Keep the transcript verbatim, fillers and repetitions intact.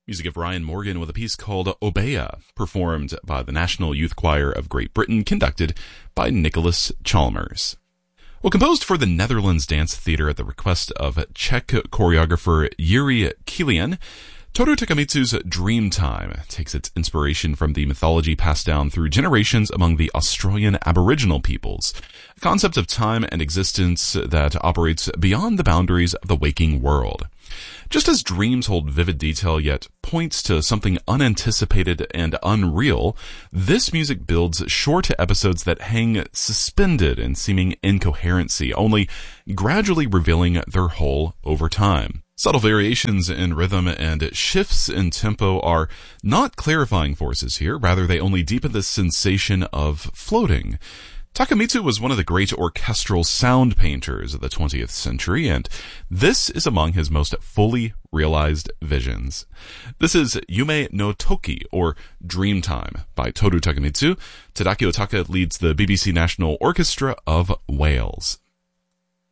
Music of Ryan Morgan with a piece called Obeah, performed by the National Youth Choir of Great Britain, conducted by Nicholas Chalmers. Well, composed for the Netherlands Dance Theatre at the request of Czech choreographer Yuri Kilian, Toru Takemitsu's Dreamtime takes its inspiration from the mythology passed down through generations among the Australian Aboriginal peoples, a concept of time and existence that operates beyond the boundaries of the waking world. Just as dreams hold vivid detail yet points to something unanticipated and unreal, this music builds short episodes that hang suspended in seeming incoherency, only gradually revealing their whole over time. Subtle variations in rhythm and shifts in tempo are not clarifying forces here, rather they only deepen the sensation of floating. Takemitsu was one of the great orchestral sound painters of the twentieth century, and this is among his most fully realized visions. This is Yume no Toki, or Dreamtime, by Toru Takemitsu. Tadaki Otaka leads the B B C National Orchestra of Wales.